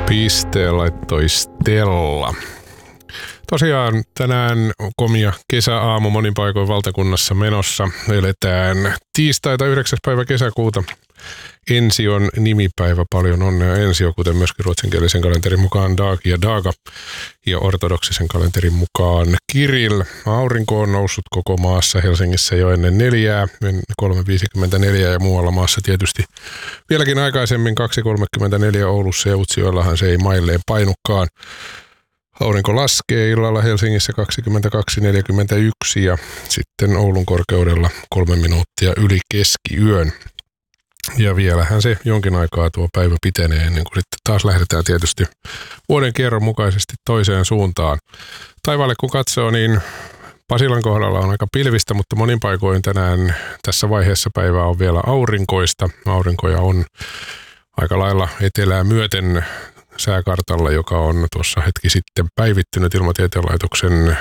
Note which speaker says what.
Speaker 1: Pisteen laittoi Stella. Tosiaan tänään komia kesäaamu monin paikoin valtakunnassa menossa. Eletään tiistaita 9. päivä kesäkuuta. Ensi on nimipäivä, paljon onnea Ensio, kuten myöskin ruotsinkielisen kalenterin mukaan Dag ja Daga ja ortodoksisen kalenterin mukaan Kirill. Aurinko on noussut koko maassa, Helsingissä jo ennen 4, 3.54 ja muualla maassa tietysti vieläkin aikaisemmin 2.34 Oulussa ja Utsjoellahan se ei mailleen painukaan. Aurinko laskee illalla Helsingissä 22.41 ja sitten Oulun korkeudella 3 minuuttia yli keskiyön. Ja vielähän se jonkin aikaa tuo päivä pitenee ennen kuin sitten taas lähdetään tietysti vuoden kierron mukaisesti toiseen suuntaan. Taivaalle kun katsoo, niin Pasilan kohdalla on aika pilvistä, mutta monin paikoin tänään tässä vaiheessa päivää on vielä aurinkoista. Aurinkoja on aika lailla etelää myöten sääkartalla, joka on tuossa hetki sitten päivittynyt Ilmatieteen laitoksen